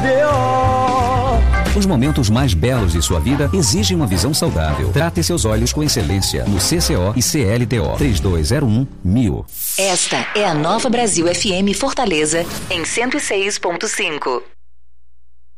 Os momentos mais belos de sua vida exigem uma visão saudável. Trate seus olhos com excelência no CCO e CLTO 3201-1000. Esta é a Nova Brasil FM Fortaleza em 106.5.